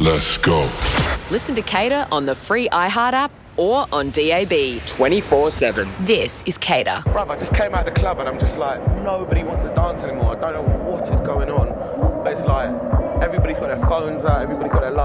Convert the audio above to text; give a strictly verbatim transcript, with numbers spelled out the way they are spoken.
Let's go. Listen to Cater on the free iHeart app or on D A B twenty-four seven. This is Cater. Bruv, I just came out of the club and I'm just like, nobody wants to dance anymore. I don't know what is going on. But it's like, everybody's got their phones out, everybody's got their